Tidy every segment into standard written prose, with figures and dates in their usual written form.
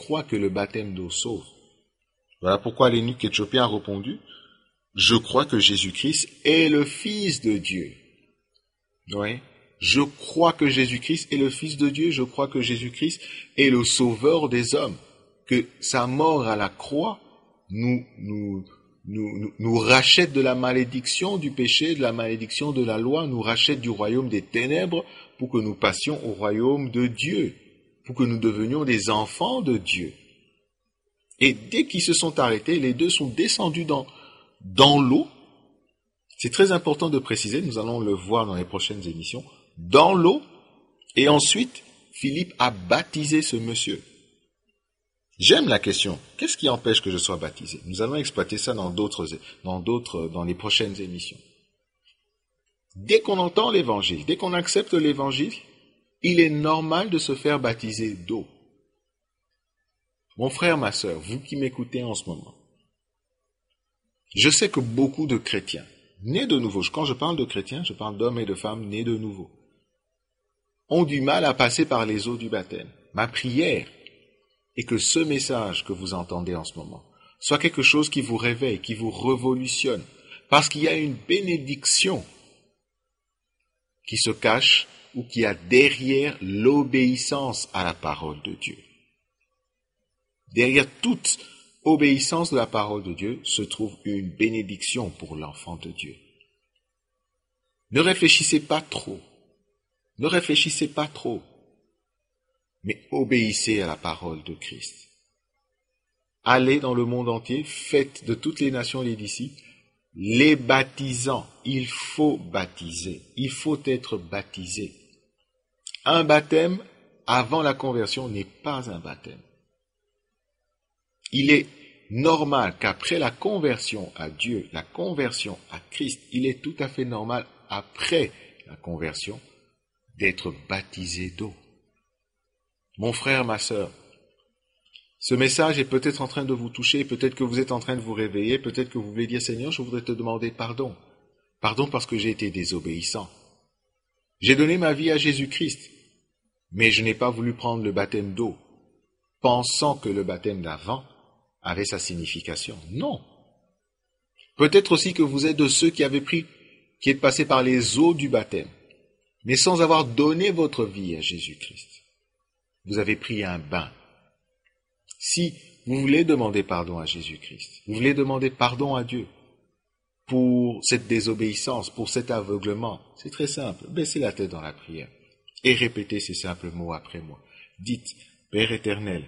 crois que le baptême d'eau sauve. Voilà pourquoi l'eunuque éthiopien a répondu, je crois que Jésus-Christ est le Fils de Dieu. Oui. Je crois que Jésus-Christ est le Fils de Dieu, je crois que Jésus-Christ est le Sauveur des hommes, que sa mort à la croix nous rachète de la malédiction du péché, de la malédiction de la loi, nous rachète du royaume des ténèbres pour que nous passions au royaume de Dieu, pour que nous devenions des enfants de Dieu. Et dès qu'ils se sont arrêtés, les deux sont descendus dans l'eau. C'est très important de préciser, nous allons le voir dans les prochaines émissions, dans l'eau, et ensuite, Philippe a baptisé ce monsieur. J'aime la question. Qu'est-ce qui empêche que je sois baptisé? Nous allons exploiter ça dans les prochaines émissions. Dès qu'on entend l'évangile, dès qu'on accepte l'évangile, il est normal de se faire baptiser d'eau. Mon frère, ma sœur, vous qui m'écoutez en ce moment, je sais que beaucoup de chrétiens, nés de nouveau, quand je parle de chrétiens, je parle d'hommes et de femmes nés de nouveau, ont du mal à passer par les eaux du baptême. Ma prière est que ce message que vous entendez en ce moment soit quelque chose qui vous réveille, qui vous révolutionne, parce qu'il y a une bénédiction qui se cache ou qui a derrière l'obéissance à la parole de Dieu. Derrière toute obéissance de la parole de Dieu se trouve une bénédiction pour l'enfant de Dieu. Ne réfléchissez pas trop. Ne réfléchissez pas trop, mais obéissez à la parole de Christ. Allez dans le monde entier, faites de toutes les nations les disciples, les baptisant. Il faut baptiser, il faut être baptisé. Un baptême avant la conversion n'est pas un baptême. Il est normal qu'après la conversion à Dieu, la conversion à Christ, il est tout à fait normal après la conversion d'être baptisé d'eau. Mon frère, ma sœur, ce message est peut-être en train de vous toucher, peut-être que vous êtes en train de vous réveiller, peut-être que vous voulez dire, Seigneur, je voudrais te demander pardon. Pardon parce que j'ai été désobéissant. J'ai donné ma vie à Jésus-Christ, mais je n'ai pas voulu prendre le baptême d'eau, pensant que le baptême d'avant avait sa signification. Non. Peut-être aussi que vous êtes de ceux qui êtes passés par les eaux du baptême, mais sans avoir donné votre vie à Jésus-Christ. Vous avez pris un bain. Si vous voulez demander pardon à Jésus-Christ, vous voulez demander pardon à Dieu pour cette désobéissance, pour cet aveuglement, c'est très simple. Baissez la tête dans la prière et répétez ces simples mots après moi. Dites, Père éternel,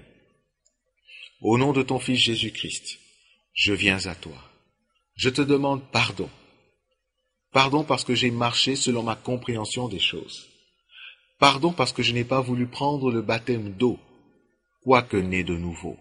au nom de ton Fils Jésus-Christ, je viens à toi. Je te demande pardon. Pardon parce que j'ai marché selon ma compréhension des choses. Pardon parce que je n'ai pas voulu prendre le baptême d'eau, quoique né de nouveau.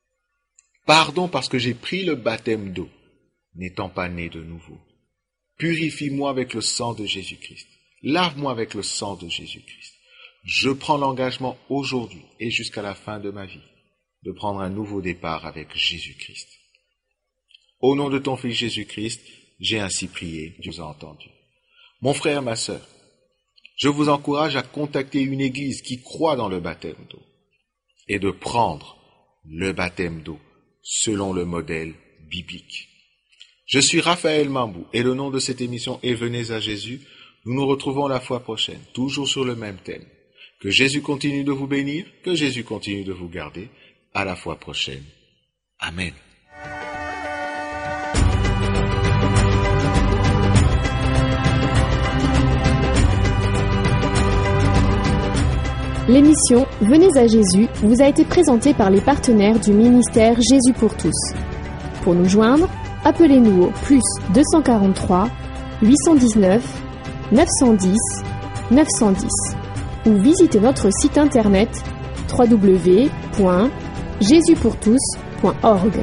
Pardon parce que j'ai pris le baptême d'eau, n'étant pas né de nouveau. Purifie-moi avec le sang de Jésus-Christ. Lave-moi avec le sang de Jésus-Christ. Je prends l'engagement aujourd'hui et jusqu'à la fin de ma vie de prendre un nouveau départ avec Jésus-Christ. Au nom de ton Fils Jésus-Christ, j'ai ainsi prié, Dieu vous a entendu. Mon frère, ma sœur, je vous encourage à contacter une église qui croit dans le baptême d'eau et de prendre le baptême d'eau selon le modèle biblique. Je suis Raphaël Mambou et le nom de cette émission est Venez à Jésus. Nous nous retrouvons la fois prochaine, toujours sur le même thème. Que Jésus continue de vous bénir, que Jésus continue de vous garder. À la fois prochaine. Amen. L'émission Venez à Jésus vous a été présentée par les partenaires du ministère Jésus pour tous. Pour nous joindre, appelez-nous au plus 243 819 910 910 ou visitez notre site internet www.jesuspourtous.org.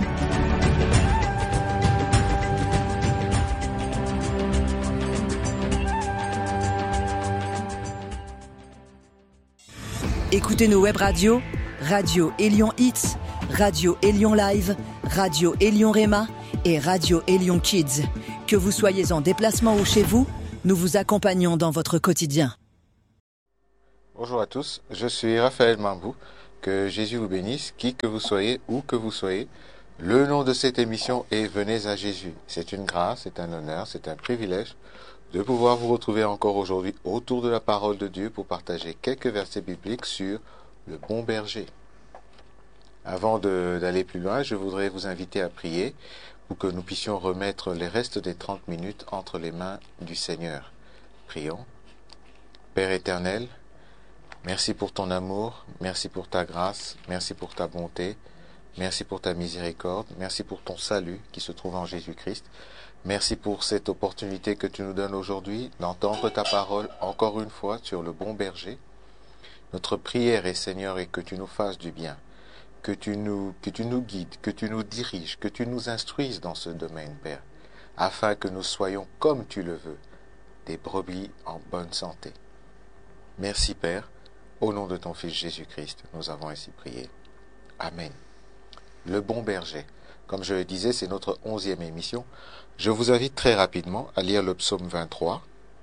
Écoutez nos web radios, Radio Élion Hits, Radio Élion Live, Radio Élion Réma et Radio Élion Kids. Que vous soyez en déplacement ou chez vous, nous vous accompagnons dans votre quotidien. Bonjour à tous, je suis Raphaël Mambou. Que Jésus vous bénisse, qui que vous soyez, où que vous soyez. Le nom de cette émission est Venez à Jésus. C'est une grâce, c'est un honneur, c'est un privilège de pouvoir vous retrouver encore aujourd'hui autour de la parole de Dieu pour partager quelques versets bibliques sur le bon berger. Avant d'aller plus loin, je voudrais vous inviter à prier pour que nous puissions remettre les restes des 30 minutes entre les mains du Seigneur. Prions. Père éternel, merci pour ton amour, merci pour ta grâce, merci pour ta bonté, merci pour ta miséricorde, merci pour ton salut qui se trouve en Jésus-Christ. Merci pour cette opportunité que tu nous donnes aujourd'hui d'entendre ta parole encore une fois sur le bon berger. Notre prière est, Seigneur, est que tu nous fasses du bien, que tu nous guides, que tu nous diriges, que tu nous instruises dans ce domaine, Père, afin que nous soyons, comme tu le veux, des brebis en bonne santé. Merci, Père. Au nom de ton Fils Jésus-Christ, nous avons ainsi prié. Amen. Le bon berger. Comme je le disais, c'est notre 11e émission. Je vous invite très rapidement à lire le psaume 23.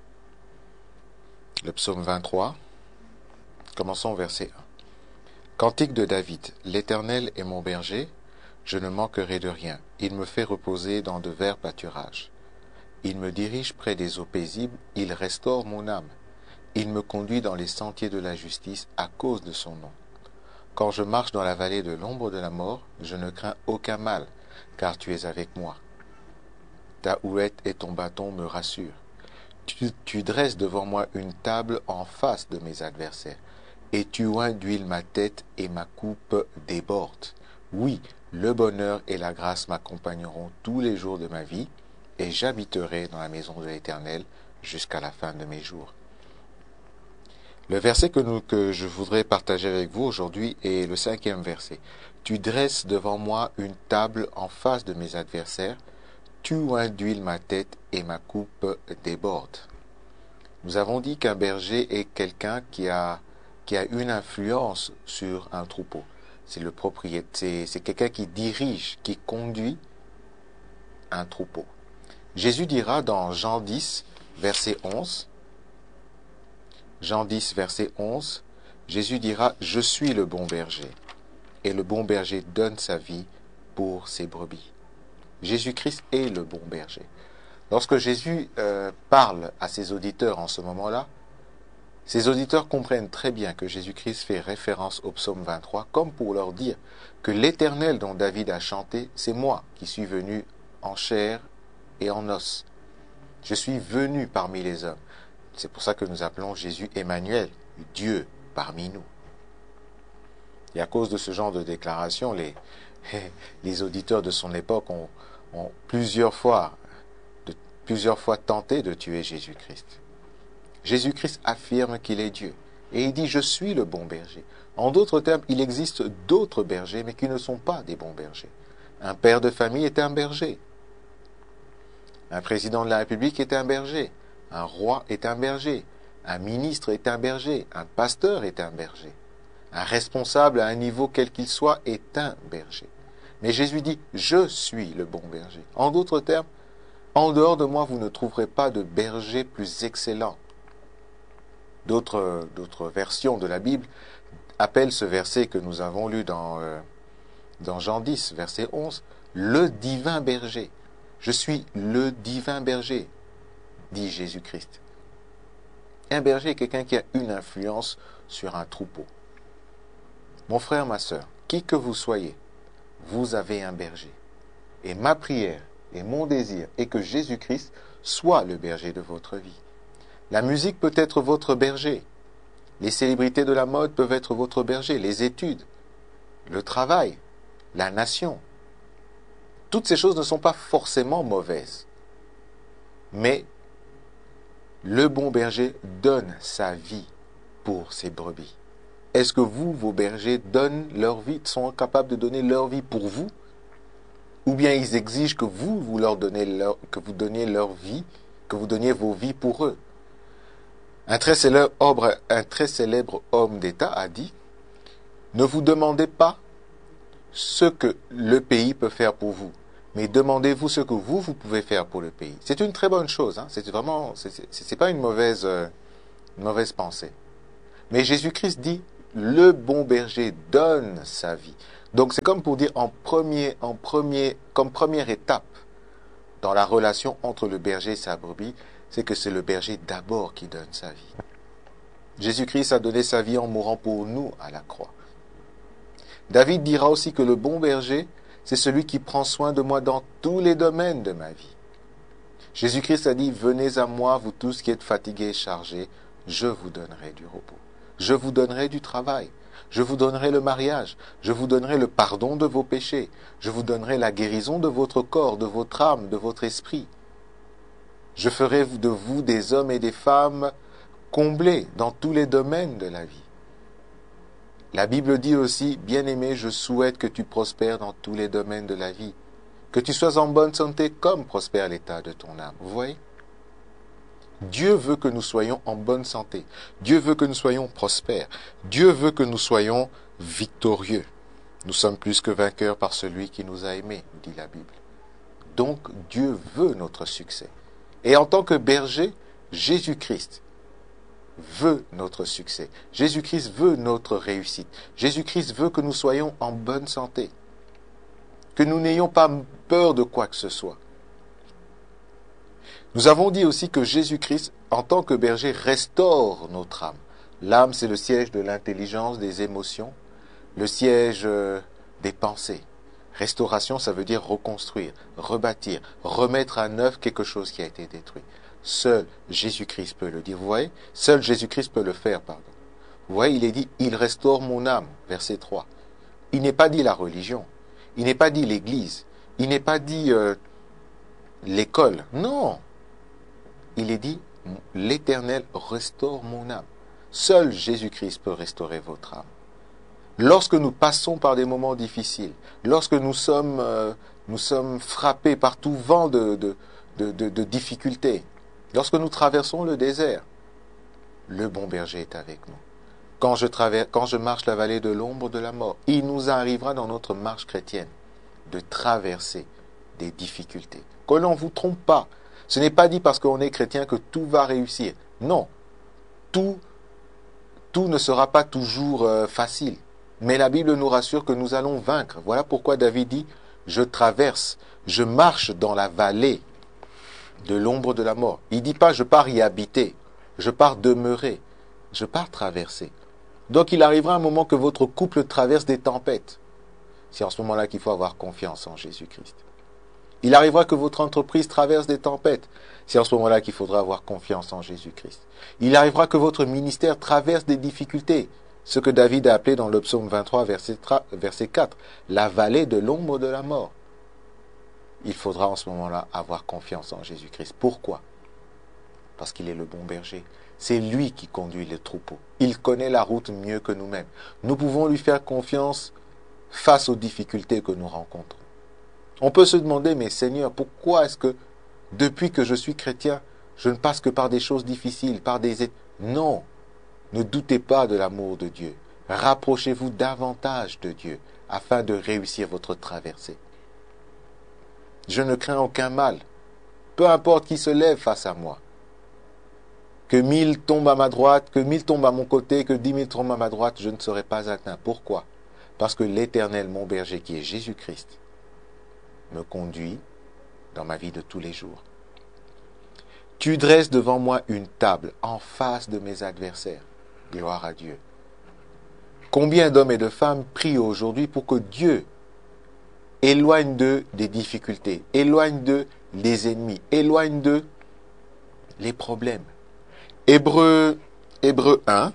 Le psaume 23. Commençons au verset 1. Cantique de David. L'Éternel est mon berger, je ne manquerai de rien. Il me fait reposer dans de verts pâturages. Il me dirige près des eaux paisibles, il restaure mon âme. Il me conduit dans les sentiers de la justice à cause de son nom. Quand je marche dans la vallée de l'ombre de la mort, je ne crains aucun mal, car tu es avec moi. Ta houette et ton bâton me rassurent. Tu dresses devant moi une table en face de mes adversaires, et tu oins d'huile ma tête et ma coupe déborde. Oui, le bonheur et la grâce m'accompagneront tous les jours de ma vie, et j'habiterai dans la maison de l'Éternel jusqu'à la fin de mes jours. Le verset que je voudrais partager avec vous aujourd'hui est le 5e verset. Tu dresses devant moi une table en face de mes adversaires, tu oins d'huile ma tête et ma coupe déborde. Nous avons dit qu'un berger est quelqu'un qui a une influence sur un troupeau. C'est le propriétaire, c'est quelqu'un qui dirige, qui conduit un troupeau. Jésus dira dans Jean 10, verset 11, Jean 10, verset 11, Jésus dira « Je suis le bon berger, et le bon berger donne sa vie pour ses brebis. » Jésus-Christ est le bon berger. Lorsque Jésus parle à ses auditeurs en ce moment-là, ses auditeurs comprennent très bien que Jésus-Christ fait référence au psaume 23, comme pour leur dire que l'Éternel dont David a chanté, c'est moi qui suis venu en chair et en os. Je suis venu parmi les hommes. C'est pour ça que nous appelons Jésus Emmanuel, Dieu parmi nous. Et à cause de ce genre de déclaration, les auditeurs de son époque ont plusieurs fois tenté de tuer Jésus-Christ. Jésus-Christ affirme qu'il est Dieu. Et il dit « Je suis le bon berger ». En d'autres termes, il existe d'autres bergers, mais qui ne sont pas des bons bergers. Un père de famille est un berger. Un président de la République est un berger. Un roi est un berger, un ministre est un berger, un pasteur est un berger, un responsable à un niveau quel qu'il soit est un berger. Mais Jésus dit « Je suis le bon berger ». En d'autres termes, en dehors de moi, vous ne trouverez pas de berger plus excellent. D'autres versions de la Bible appellent ce verset que nous avons lu dans Jean 10, verset 11, « Le divin berger ». Je suis le divin berger, dit Jésus-Christ. Un berger est quelqu'un qui a une influence sur un troupeau. Mon frère, ma sœur, qui que vous soyez, vous avez un berger. Et ma prière et mon désir est que Jésus-Christ soit le berger de votre vie. La musique peut être votre berger. Les célébrités de la mode peuvent être votre berger. Les études, le travail, la nation. Toutes ces choses ne sont pas forcément mauvaises. Mais le bon berger donne sa vie pour ses brebis. Est-ce que vos bergers donnent leur vie, sont capables de donner leur vie pour vous? Ou bien ils exigent que vous leur donnez que vous donniez leur vie, que vous donniez vos vies pour eux? Un très célèbre homme d'État a dit « Ne vous demandez pas ce que le pays peut faire pour vous, mais demandez-vous ce que vous pouvez faire pour le pays. » C'est une très bonne chose, hein? C'est pas une mauvaise pensée. Mais Jésus-Christ dit le bon berger donne sa vie. Donc c'est comme pour dire comme première étape dans la relation entre le berger et sa brebis, c'est que c'est le berger d'abord qui donne sa vie. Jésus-Christ a donné sa vie en mourant pour nous à la croix. David dira aussi que le bon berger, c'est celui qui prend soin de moi dans tous les domaines de ma vie. Jésus-Christ a dit, venez à moi, vous tous qui êtes fatigués et chargés, je vous donnerai du repos. Je vous donnerai du travail. Je vous donnerai le mariage. Je vous donnerai le pardon de vos péchés. Je vous donnerai la guérison de votre corps, de votre âme, de votre esprit. Je ferai de vous des hommes et des femmes comblés dans tous les domaines de la vie. La Bible dit aussi, bien-aimé, je souhaite que tu prospères dans tous les domaines de la vie. Que tu sois en bonne santé comme prospère l'état de ton âme. Vous voyez? Dieu veut que nous soyons en bonne santé. Dieu veut que nous soyons prospères. Dieu veut que nous soyons victorieux. Nous sommes plus que vainqueurs par celui qui nous a aimés, dit la Bible. Donc Dieu veut notre succès. Et en tant que berger, Jésus-Christ veut notre succès. Jésus-Christ veut notre réussite. Jésus-Christ veut que nous soyons en bonne santé. Que nous n'ayons pas peur de quoi que ce soit. Nous avons dit aussi que Jésus-Christ, en tant que berger, restaure notre âme. L'âme, c'est le siège de l'intelligence, des émotions, le siège des pensées. Restauration, ça veut dire reconstruire, rebâtir, remettre à neuf quelque chose qui a été détruit. Seul Jésus-Christ peut le dire. Vous voyez? Seul Jésus-Christ peut le faire, pardon. Vous voyez, il est dit, il restaure mon âme, verset 3. Il n'est pas dit la religion. Il n'est pas dit l'église. Il n'est pas dit l'école. Non. Il est dit, l'Éternel restaure mon âme. Seul Jésus-Christ peut restaurer votre âme. Lorsque nous passons par des moments difficiles, lorsque nous sommes frappés par tout vent de difficultés, lorsque nous traversons le désert, le bon berger est avec nous. Quand je marche la vallée de l'ombre de la mort, il nous arrivera dans notre marche chrétienne de traverser des difficultés. Que l'on ne vous trompe pas. Ce n'est pas dit parce qu'on est chrétien que tout va réussir. Non. Tout ne sera pas toujours facile. Mais la Bible nous rassure que nous allons vaincre. Voilà pourquoi David dit, je marche dans la vallée de l'ombre de la mort. Il ne dit pas, je pars y habiter, je pars demeurer, je pars traverser. Donc il arrivera un moment que votre couple traverse des tempêtes. C'est en ce moment-là qu'il faut avoir confiance en Jésus-Christ. Il arrivera que votre entreprise traverse des tempêtes. C'est en ce moment-là qu'il faudra avoir confiance en Jésus-Christ. Il arrivera que votre ministère traverse des difficultés. Ce que David a appelé dans le psaume 23, verset 4, la vallée de l'ombre de la mort. Il faudra en ce moment-là avoir confiance en Jésus-Christ. Pourquoi? Parce qu'il est le bon berger. C'est lui qui conduit le troupeau. Il connaît la route mieux que nous-mêmes. Nous pouvons lui faire confiance face aux difficultés que nous rencontrons. On peut se demander, mais Seigneur, pourquoi est-ce que depuis que je suis chrétien, je ne passe que par des choses difficiles, par des... Non, ne doutez pas de l'amour de Dieu. Rapprochez-vous davantage de Dieu afin de réussir votre traversée. Je ne crains aucun mal, peu importe qui se lève face à moi. Que 1000 tombent à ma droite, que 1000 tombent à mon côté, que 10 000 tombent à ma droite, je ne serai pas atteint. Pourquoi? Parce que l'Éternel, mon berger, qui est Jésus-Christ, me conduit dans ma vie de tous les jours. Tu dresses devant moi une table en face de mes adversaires. Gloire à Dieu. Combien d'hommes et de femmes prient aujourd'hui pour que Dieu éloigne d'eux des difficultés, éloigne d'eux les ennemis, éloigne d'eux les problèmes. Hébreux 1,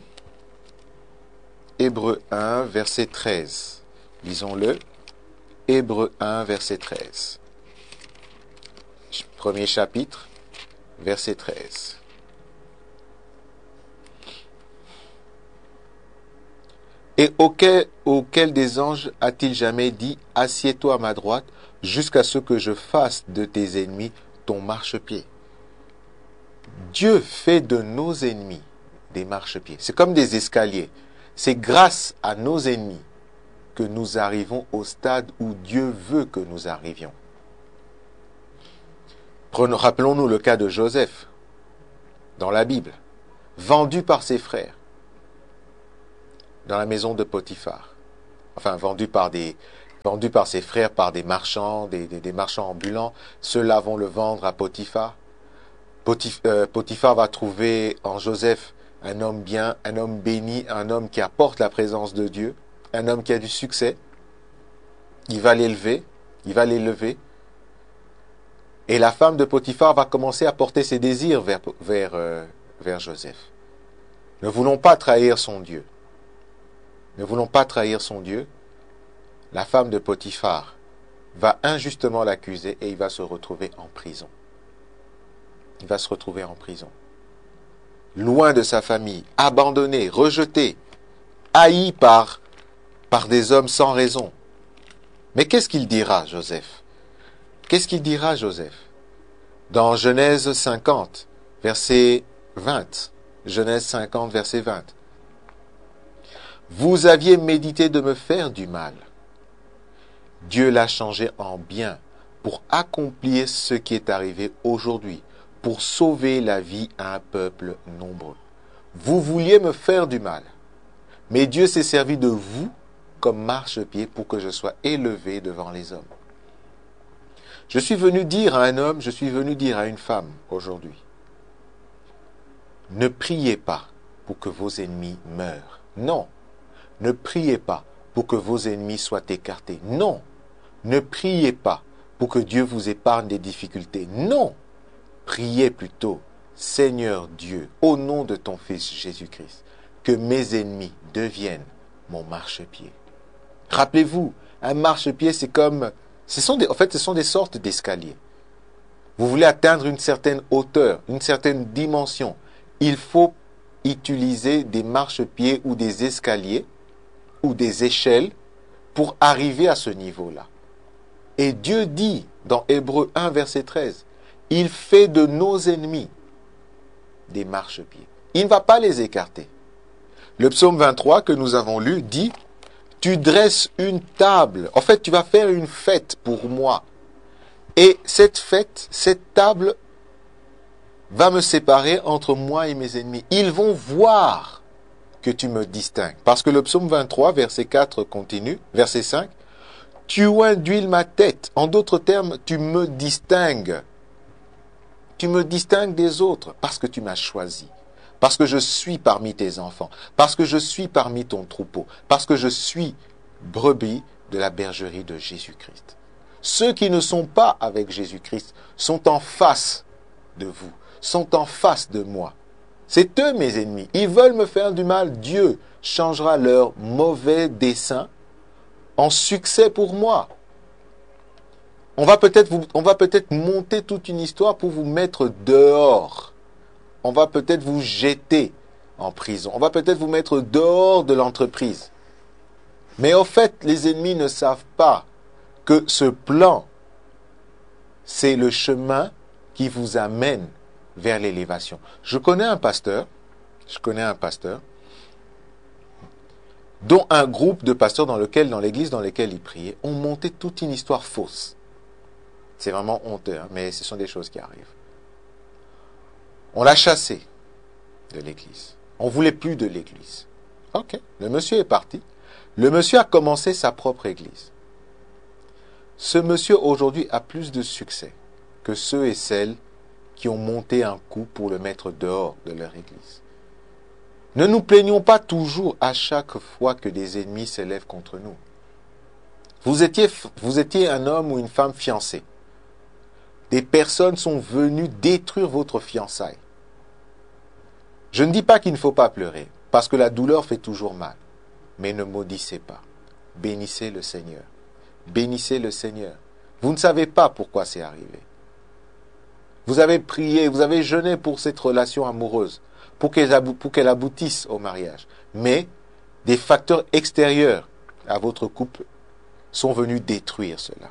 verset 13. Lisons-le. Hébreux 1, verset 13. Premier chapitre, verset 13. Et auquel des anges a-t-il jamais dit, assieds-toi à ma droite, jusqu'à ce que je fasse de tes ennemis ton marchepied? Dieu fait de nos ennemis des marchepieds. C'est comme des escaliers. C'est grâce à nos ennemis que nous arrivons au stade où Dieu veut que nous arrivions. Rappelons-nous le cas de Joseph dans la Bible, vendu par ses frères. dans la maison de Potiphar. Enfin, vendu par ses frères, par des marchands, des marchands ambulants. Ceux-là vont le vendre à Potiphar. Potiphar va trouver en Joseph un homme bien, un homme béni, un homme qui apporte la présence de Dieu, un homme qui a du succès. Il va l'élever. Et la femme de Potiphar va commencer à porter ses désirs vers Joseph. Ne voulons pas trahir son Dieu. Ne voulons pas trahir son Dieu. La femme de Potiphar va injustement l'accuser et il va se retrouver en prison. Il va se retrouver en prison. Loin de sa famille, abandonné, rejeté, haï par des hommes sans raison. Mais qu'est-ce qu'il dira, Joseph? Qu'est-ce qu'il dira, Joseph? Dans Genèse 50, verset 20. Genèse 50, verset 20. Vous aviez médité de me faire du mal. Dieu l'a changé en bien pour accomplir ce qui est arrivé aujourd'hui, pour sauver la vie à un peuple nombreux. Vous vouliez me faire du mal, mais Dieu s'est servi de vous comme marchepied pour que je sois élevé devant les hommes. Je suis venu dire à un homme, je suis venu dire à une femme aujourd'hui, ne priez pas pour que vos ennemis meurent. Non. Ne priez pas pour que vos ennemis soient écartés. Non. Ne priez pas pour que Dieu vous épargne des difficultés. Non. Priez plutôt, Seigneur Dieu, au nom de ton Fils Jésus-Christ, que mes ennemis deviennent mon marchepied. Rappelez-vous, un marchepied, ce sont des sortes d'escaliers. Vous voulez atteindre une certaine hauteur, une certaine dimension. Il faut utiliser des marchepieds ou des escaliers ou des échelles pour arriver à ce niveau-là. Et Dieu dit dans Hébreux 1, verset 13, il fait de nos ennemis des marchepieds. Il ne va pas les écarter. Le psaume 23 que nous avons lu dit, tu dresses une table. En fait, tu vas faire une fête pour moi. Et cette fête, cette table va me séparer entre moi et mes ennemis. Ils vont voir que tu me distingues. Parce que le psaume 23, verset 4 continue, verset 5, tu oins d'huile ma tête. En d'autres termes, tu me distingues. Tu me distingues des autres parce que tu m'as choisi. Parce que je suis parmi tes enfants. Parce que je suis parmi ton troupeau. Parce que je suis brebis de la bergerie de Jésus-Christ. Ceux qui ne sont pas avec Jésus-Christ sont en face de vous, sont en face de moi. C'est eux mes ennemis. Ils veulent me faire du mal. Dieu changera leur mauvais dessein en succès pour moi. On va peut-être monter toute une histoire pour vous mettre dehors. On va peut-être vous jeter en prison. On va peut-être vous mettre dehors de l'entreprise. Mais au fait, les ennemis ne savent pas que ce plan, c'est le chemin qui vous amène vers l'élévation. Je connais un pasteur dont un groupe de pasteurs dans l'église dans laquelle il priait, ont monté toute une histoire fausse. C'est vraiment honteux, mais ce sont des choses qui arrivent. On l'a chassé de l'église. On voulait plus de l'église. Ok, le monsieur est parti. Le monsieur a commencé sa propre église. Ce monsieur aujourd'hui a plus de succès que ceux et celles qui ont monté un coup pour le mettre dehors de leur église. Ne nous plaignons pas toujours à chaque fois que des ennemis s'élèvent contre nous. Vous étiez un homme ou une femme fiancé. Des personnes sont venues détruire votre fiançaille. Je ne dis pas qu'il ne faut pas pleurer, parce que la douleur fait toujours mal. Mais ne maudissez pas. Bénissez le Seigneur. Bénissez le Seigneur. Vous ne savez pas pourquoi c'est arrivé. Vous avez prié, vous avez jeûné pour cette relation amoureuse, pour qu'elle aboutisse au mariage. Mais des facteurs extérieurs à votre couple sont venus détruire cela.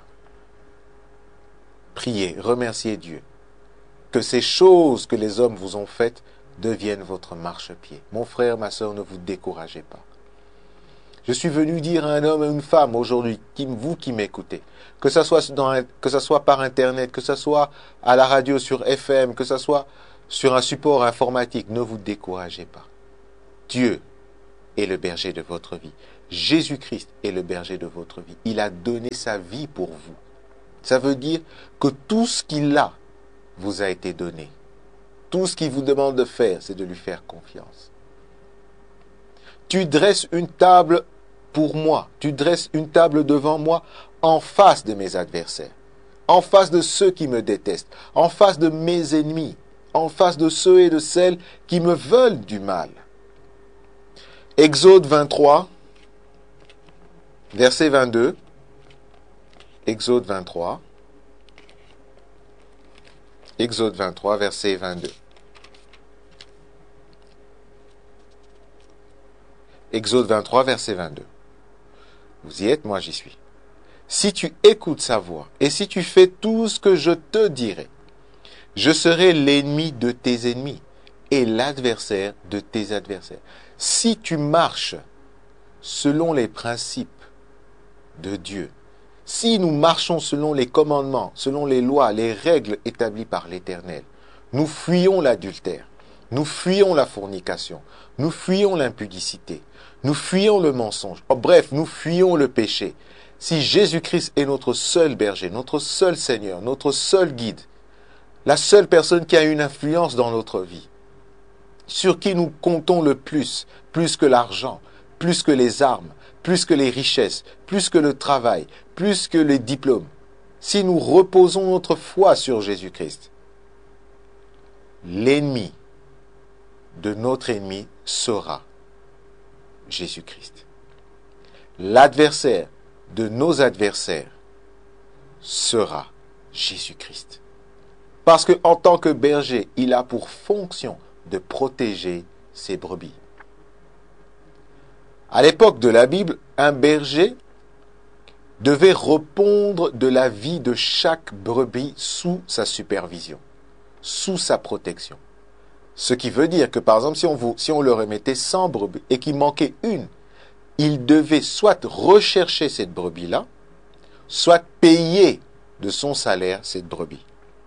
Priez, remerciez Dieu. Que ces choses que les hommes vous ont faites deviennent votre marchepied. Mon frère, ma sœur, ne vous découragez pas. Je suis venu dire à un homme et une femme aujourd'hui, vous qui m'écoutez, que ça soit par Internet, que ça soit à la radio sur FM, que ça soit sur un support informatique, ne vous découragez pas. Dieu est le berger de votre vie. Jésus-Christ est le berger de votre vie. Il a donné sa vie pour vous. Ça veut dire que tout ce qu'il a vous a été donné. Tout ce qu'il vous demande de faire, c'est de lui faire confiance. Tu dresses une table pour moi. Tu dresses une table devant moi en face de mes adversaires, en face de ceux qui me détestent, en face de mes ennemis, en face de ceux et de celles qui me veulent du mal. Exode 23, verset 22. Exode 23. Exode 23, verset 22. Exode 23, verset 22. Vous y êtes, moi j'y suis. Si tu écoutes sa voix et si tu fais tout ce que je te dirai, je serai l'ennemi de tes ennemis et l'adversaire de tes adversaires. Si tu marches selon les principes de Dieu, si nous marchons selon les commandements, selon les lois, les règles établies par l'Éternel, nous fuyons l'adultère, nous fuyons la fornication, nous fuyons l'impudicité, nous fuyons le mensonge. Bref, nous fuyons le péché. Si Jésus-Christ est notre seul berger, notre seul Seigneur, notre seul guide, la seule personne qui a une influence dans notre vie, sur qui nous comptons le plus que l'argent, plus que les armes, plus que les richesses, plus que le travail, plus que les diplômes, si nous reposons notre foi sur Jésus-Christ, l'ennemi de notre ennemi sera Jésus-Christ. L'adversaire de nos adversaires sera Jésus-Christ. Parce que en tant que berger, il a pour fonction de protéger ses brebis. À l'époque de la Bible, un berger devait répondre de la vie de chaque brebis sous sa supervision, sous sa protection. Ce qui veut dire que, par exemple, si on le remettait 100 brebis et qu'il manquait une, il devait soit rechercher cette brebis-là, soit payer de son salaire cette brebis.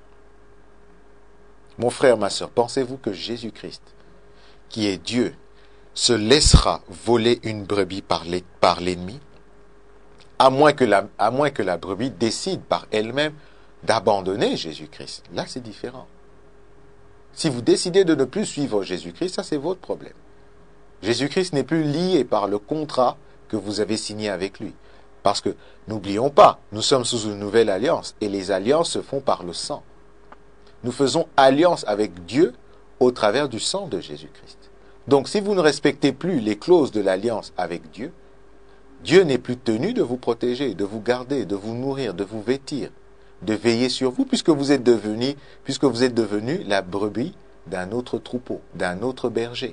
Mon frère, ma sœur, pensez-vous que Jésus-Christ, qui est Dieu, se laissera voler une brebis par l'ennemi, à moins que la brebis décide par elle-même d'abandonner Jésus-Christ? Là, c'est différent. Si vous décidez de ne plus suivre Jésus-Christ, ça c'est votre problème. Jésus-Christ n'est plus lié par le contrat que vous avez signé avec lui. Parce que, n'oublions pas, nous sommes sous une nouvelle alliance et les alliances se font par le sang. Nous faisons alliance avec Dieu au travers du sang de Jésus-Christ. Donc si vous ne respectez plus les clauses de l'alliance avec Dieu, Dieu n'est plus tenu de vous protéger, de vous garder, de vous nourrir, de vous vêtir, de veiller sur vous, puisque vous êtes devenu la brebis d'un autre troupeau, d'un autre berger.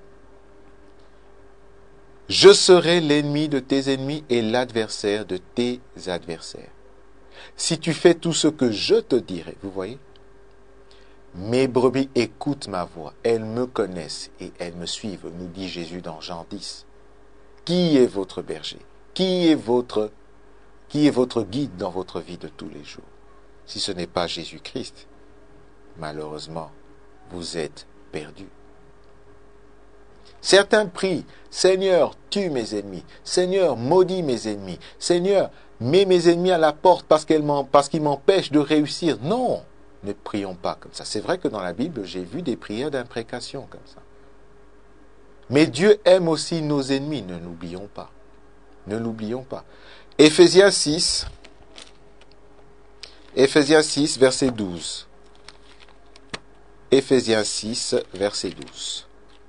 Je serai l'ennemi de tes ennemis et l'adversaire de tes adversaires. Si tu fais tout ce que je te dirai, vous voyez, mes brebis écoutent ma voix, elles me connaissent et elles me suivent, nous dit Jésus dans Jean 10. Qui est votre berger? Qui est votre guide dans votre vie de tous les jours? Si ce n'est pas Jésus-Christ, malheureusement, vous êtes perdus. Certains prient, Seigneur, tue mes ennemis. Seigneur, maudis mes ennemis. Seigneur, mets mes ennemis à la porte parce qu'ils m'empêchent de réussir. Non, ne prions pas comme ça. C'est vrai que dans la Bible, j'ai vu des prières d'imprécation comme ça. Mais Dieu aime aussi nos ennemis, ne l'oublions pas. Ne l'oublions pas. Éphésiens 6, verset 12. Éphésiens 6, verset 12.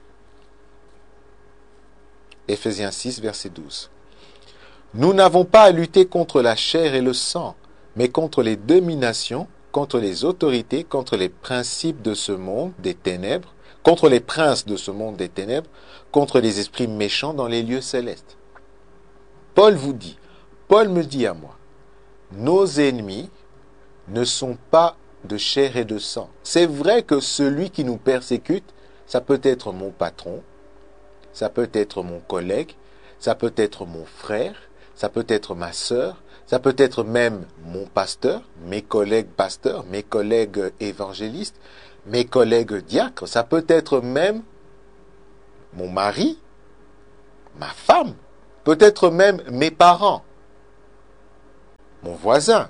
Éphésiens 6, verset 12. Nous n'avons pas à lutter contre la chair et le sang, mais contre les dominations, contre les autorités, contre les principes de ce monde des ténèbres, contre les princes de ce monde des ténèbres, contre les esprits méchants dans les lieux célestes. Paul me dit à moi, nos ennemis ne sont pas de chair et de sang. C'est vrai que celui qui nous persécute, ça peut être mon patron, ça peut être mon collègue, ça peut être mon frère, ça peut être ma sœur, ça peut être même mon pasteur, mes collègues pasteurs, mes collègues évangélistes, mes collègues diacres, ça peut être même mon mari, ma femme, peut-être même mes parents, mon voisin.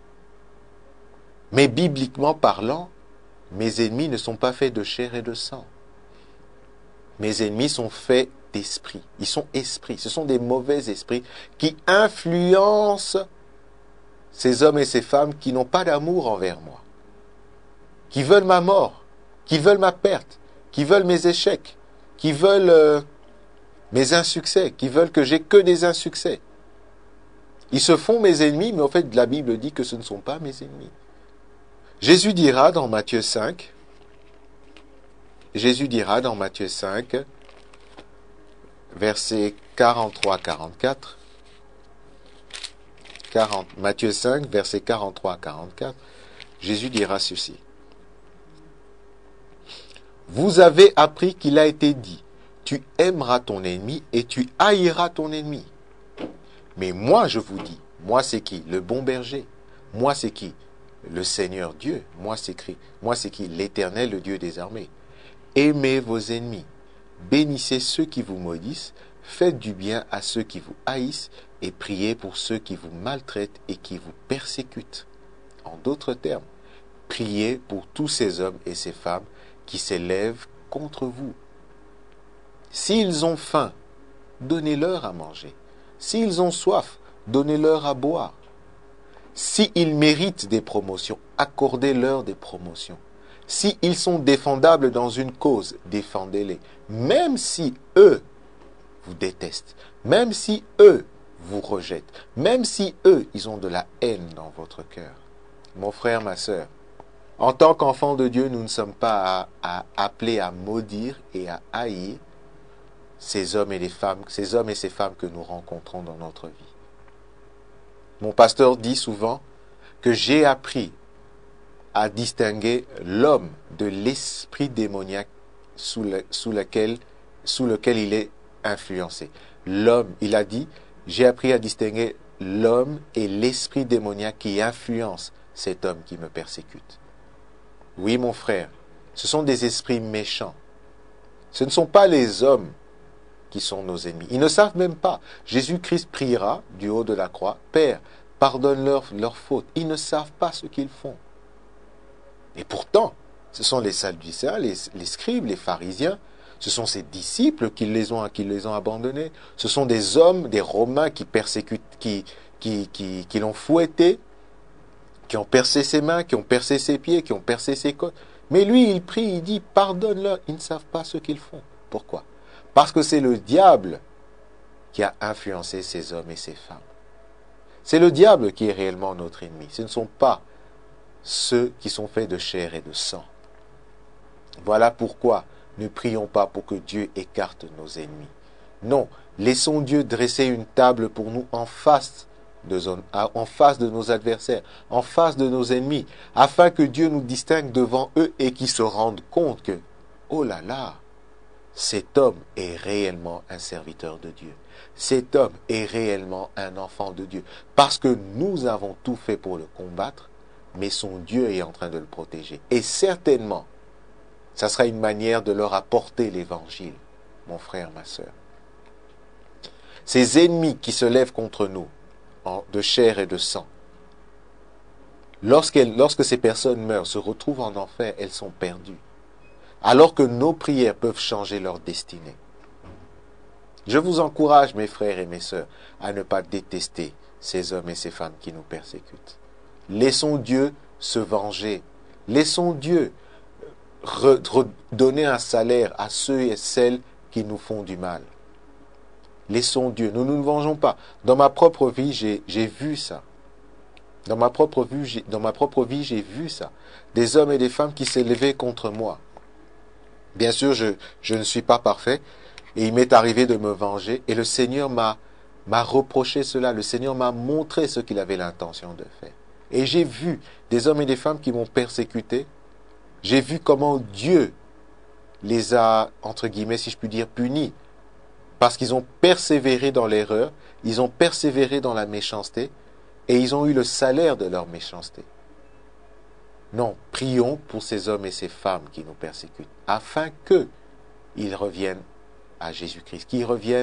Mais bibliquement parlant, mes ennemis ne sont pas faits de chair et de sang. Mes ennemis sont faits d'esprit. Ils sont esprits. Ce sont des mauvais esprits qui influencent ces hommes et ces femmes qui n'ont pas d'amour envers moi, qui veulent ma mort, qui veulent ma perte, qui veulent mes échecs, qui veulent mes insuccès, qui veulent que j'ai que des insuccès. Ils se font mes ennemis, mais en fait, la Bible dit que ce ne sont pas mes ennemis. Jésus dira dans Matthieu 5, versets 43-44, Matthieu 5, versets 43-44, Jésus dira ceci. Vous avez appris qu'il a été dit, tu aimeras ton ennemi et tu haïras ton ennemi. Mais moi, je vous dis, moi c'est qui? Le bon berger. Moi c'est qui? Le Seigneur Dieu. Moi c'est qui? L'Éternel, le Dieu des armées. Aimez vos ennemis. Bénissez ceux qui vous maudissent. Faites du bien à ceux qui vous haïssent et priez pour ceux qui vous maltraitent et qui vous persécutent. En d'autres termes, priez pour tous ces hommes et ces femmes qui s'élèvent contre vous. S'ils ont faim, donnez-leur à manger. S'ils ont soif, donnez-leur à boire. S'ils méritent des promotions, accordez-leur des promotions. S'ils sont défendables dans une cause, défendez-les. Même si eux vous détestent, même si eux vous rejettent, même si eux, ils ont de la haine dans votre cœur. Mon frère, ma sœur, en tant qu'enfants de Dieu, nous ne sommes pas appelés à maudire et à haïr ces hommes et ces femmes que nous rencontrons dans notre vie. Mon pasteur dit souvent que j'ai appris à distinguer l'homme de l'esprit démoniaque sous lequel il est influencé. L'homme, il a dit, j'ai appris à distinguer l'homme et l'esprit démoniaque qui influence cet homme qui me persécute. Oui, mon frère, ce sont des esprits méchants. Ce ne sont pas les hommes qui sont nos ennemis. Ils ne savent même pas. Jésus-Christ priera du haut de la croix, Père, pardonne-leur leurs fautes. Ils ne savent pas ce qu'ils font. Et pourtant, ce sont les Sadducéens, les scribes, les pharisiens, ce sont ces disciples qui les ont abandonnés. Ce sont des hommes, des Romains qui persécutent, qui l'ont fouetté, qui ont percé ses mains, qui ont percé ses pieds, qui ont percé ses côtes. Mais lui, il prie, il dit, pardonne-leur, ils ne savent pas ce qu'ils font. Pourquoi? Parce que c'est le diable qui a influencé ces hommes et ces femmes. C'est le diable qui est réellement notre ennemi. Ce ne sont pas ceux qui sont faits de chair et de sang. Voilà pourquoi ne prions pas pour que Dieu écarte nos ennemis. Non, laissons Dieu dresser une table pour nous en face de nos adversaires, en face de nos ennemis, afin que Dieu nous distingue devant eux et qu'ils se rendent compte que, oh là là, cet homme est réellement un serviteur de Dieu. Cet homme est réellement un enfant de Dieu. Parce que nous avons tout fait pour le combattre, mais son Dieu est en train de le protéger. Et certainement, ça sera une manière de leur apporter l'évangile, mon frère, ma sœur. Ces ennemis qui se lèvent contre nous, de chair et de sang, lorsque ces personnes meurent, se retrouvent en enfer, elles sont perdues. Alors que nos prières peuvent changer leur destinée. Je vous encourage, mes frères et mes sœurs, à ne pas détester ces hommes et ces femmes qui nous persécutent. Laissons Dieu se venger. Laissons Dieu redonner un salaire à ceux et celles qui nous font du mal. Laissons Dieu. Nous ne nous vengeons pas. Dans ma propre vie, j'ai vu ça. Dans ma propre vie, j'ai vu ça. Des hommes et des femmes qui s'est levé contre moi. Bien sûr, je ne suis pas parfait. Et il m'est arrivé de me venger. Et le Seigneur m'a reproché cela. Le Seigneur m'a montré ce qu'il avait l'intention de faire. Et j'ai vu des hommes et des femmes qui m'ont persécuté. J'ai vu comment Dieu les a, entre guillemets, si je puis dire, punis. Parce qu'ils ont persévéré dans l'erreur. Ils ont persévéré dans la méchanceté. Et ils ont eu le salaire de leur méchanceté. Non, prions pour ces hommes et ces femmes qui nous persécutent, afin qu'ils reviennent à Jésus-Christ, qu'ils reviennent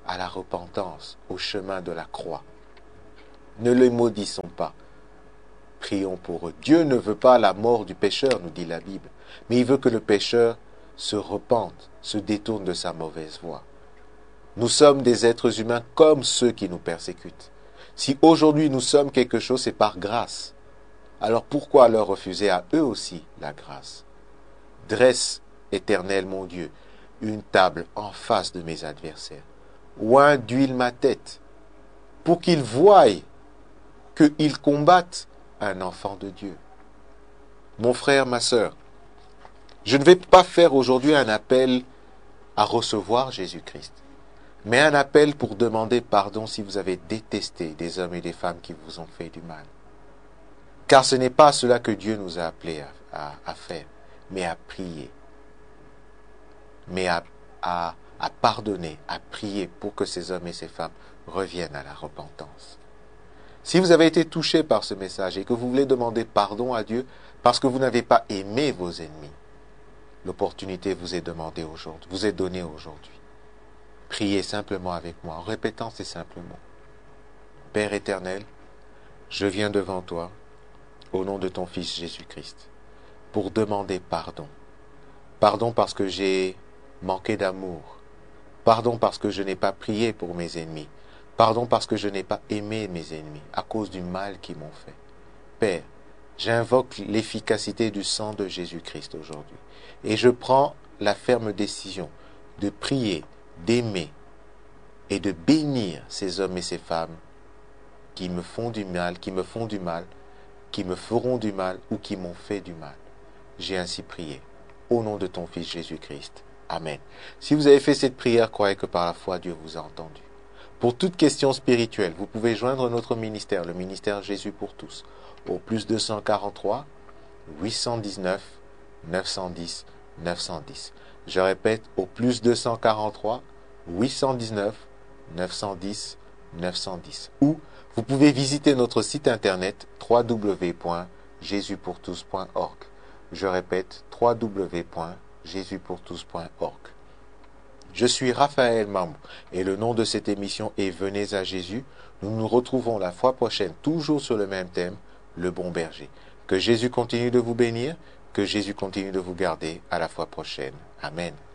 à la repentance, au chemin de la croix. Ne les maudissons pas. Prions pour eux. Dieu ne veut pas la mort du pécheur, nous dit la Bible, mais il veut que le pécheur se repente, se détourne de sa mauvaise voie. Nous sommes des êtres humains comme ceux qui nous persécutent. Si aujourd'hui nous sommes quelque chose, c'est par grâce. Alors pourquoi leur refuser à eux aussi la grâce? Dresse, Éternel mon Dieu, une table en face de mes adversaires. Oint d'huile ma tête, pour qu'ils voient qu'ils combattent un enfant de Dieu. Mon frère, ma sœur, je ne vais pas faire aujourd'hui un appel à recevoir Jésus-Christ, mais un appel pour demander pardon si vous avez détesté des hommes et des femmes qui vous ont fait du mal. Car ce n'est pas cela que Dieu nous a appelés à faire, mais à prier, mais à pardonner, à prier pour que ces hommes et ces femmes reviennent à la repentance. Si vous avez été touché par ce message et que vous voulez demander pardon à Dieu parce que vous n'avez pas aimé vos ennemis, l'opportunité vous est donnée aujourd'hui. Priez simplement avec moi en répétant ces simples mots. Père éternel, je viens devant toi au nom de ton Fils Jésus-Christ pour demander pardon. Pardon parce que j'ai manqué d'amour. Pardon parce que je n'ai pas prié pour mes ennemis. Pardon parce que je n'ai pas aimé mes ennemis à cause du mal qu'ils m'ont fait. Père, j'invoque l'efficacité du sang de Jésus-Christ aujourd'hui. Et je prends la ferme décision de prier, d'aimer et de bénir ces hommes et ces femmes qui me font du mal, qui me feront du mal ou qui m'ont fait du mal. J'ai ainsi prié. Au nom de ton Fils Jésus-Christ. Amen. Si vous avez fait cette prière, croyez que par la foi, Dieu vous a entendu. Pour toute question spirituelle, vous pouvez joindre notre ministère, le ministère Jésus pour tous, au plus 243 819 910 910. Je répète, au plus 243 819 910 910. Ou vous pouvez visiter notre site internet www.jesuspourtous.org. Je répète, www.jesuspourtous.org. Je suis Raphaël Mamou et le nom de cette émission est Venez à Jésus. Nous nous retrouvons la fois prochaine, toujours sur le même thème, le bon berger. Que Jésus continue de vous bénir, que Jésus continue de vous garder. À la fois prochaine. Amen.